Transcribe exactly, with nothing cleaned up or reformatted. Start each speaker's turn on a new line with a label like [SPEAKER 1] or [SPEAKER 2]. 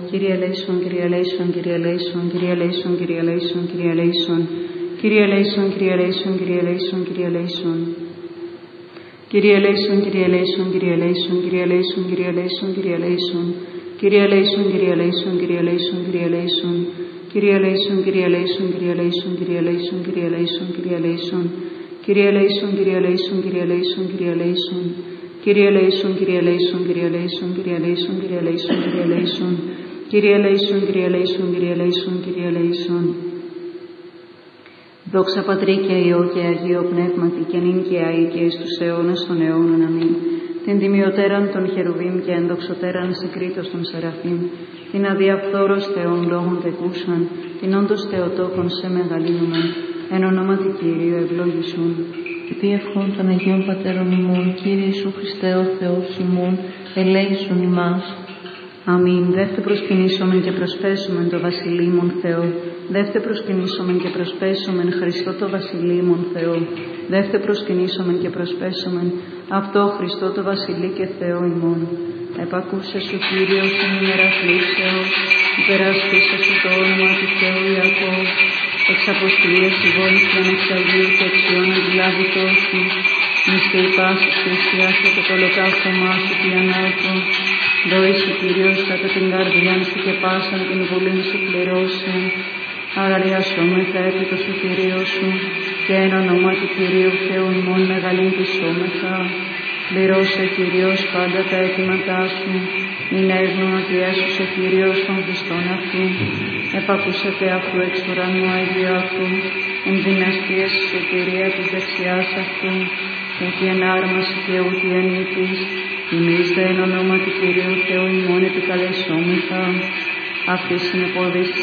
[SPEAKER 1] Κύριε ελέησον, Κύριε ελέησον, Κύριε ελέησον, Κύριε ελέησον, Κύριε ελέησον, Κύριε ελέησον, Κύριε ελέησον, Κύριε ελέησον, Κύριε ελέησον, Κύριε ελέησον. Κύριε ελέησον, Κύριε ελέησον, Κύριε ελέησον, Κύριε ελέησον, Κύριε ελέησον, Κύριε ελέησον. Κύριε ελέησον, Κύριε ελέησον, Κύριε ελέησον, Κύριε ελέησον. Κύριε ελέησον, Κύριε ελέησον, Κύριε ελέησον, Κύριε ελέησον, Κύριε ελέησον, Κύριε ελέησον. Κύριε ελέησον, Κύριε ελέησον, Κύριε ελέησον, Κύριε ελέησον. Κύριε ελέησον, Κύριε ελέησον, Κύριε ελέησον, Κύριε ελέησον, Κύριε ελέησον, Κύριε ελέησον. Κύριε ελέησον, Κύριε ελέησον, Κύριε ελέησον, Κύριε ελέησον. Δόξα Πατρί και Υιό και Αγίο Πνεύματι και νυν και αεί και εις τους αιώνας των αιώνων. Αμήν. Την τιμιωτέραν των χερουβίμ και ενδοξωτέραν συγκρίτως των Σεραφείμ, την αδιαφθόρος Θεόν λόγων τεκούσαν, την όντως Θεοτόκον σε μεγαλύνομεν, εν ονόματι Κυρίου ευλόγησον.
[SPEAKER 2] Επί ευχών των Αγίων Πατέρων ημών, Κύριε Ιησού Χριστέ ο Θεός ημών, ελέησον ημάς.
[SPEAKER 1] Αμήν. Δεύτε προσκυνήσομεν και προσπέσομεν το βασιλείμον Θεό. Δεύτε προσκυνήσομεν και προσπέσομεν Χριστό το βασιλείμον Θεό. Δεύτε προσκυνήσομεν και προσπέσομεν αυτό Χριστό το βασιλεί και Θεό ημών. Επακούσε σου Κύριος εν ημέρα θλίψεως, υπερασπίσε σου το όνομα του Θεού Ιακώβ. Εξ αποστηλίας η βόλησαν εξ Αγίου και εξιών αντιλάβητός σου. Μισθή πάσης θυσίας και το ολοκαύτωμά σου τι ανάρθω. Δόησι Κύριος κατά την καρδιά σου και πάσαν την βουλήν σου πληρώσει. Αγαριασόμεθα επί το σωτηρίο σου και εν ονόματι Κυρίου Θεού ημών μεγαλύνθησόμεθα. Πληρώσε Κύριος πάντα τα αιτήματά σου. Μην έγνω ότι έσωσε Κύριος των Χριστών αυτού. Επακούσατε αυτού εξ ουρανού Αγίου αυτού. Εν δυναστείας η σωτηρία της δεξιάς αυτού. Ούτι εν άρμαση και ούτι εν ήτης. Εμείς δε εν ονόματι Κυρίου Θεού ημών επικαλεσόμεθα. Αυτής είναι πόδης της